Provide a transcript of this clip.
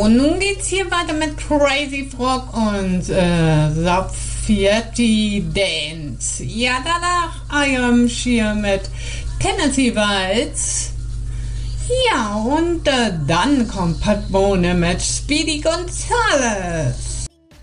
und nun geht's hier weiter mit Crazy Frog und Safietti Dance. Ja, danach I Am Sheer mit Tennessee Waltz. Ja, und dann kommt Pat Bone mit Speedy Gonzales.